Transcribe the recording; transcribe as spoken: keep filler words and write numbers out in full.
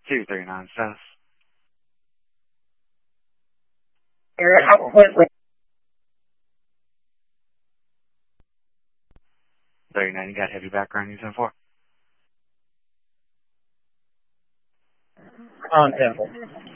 two three nine status. Absolutely. thirty-nine, you got heavy background using for? On Temple.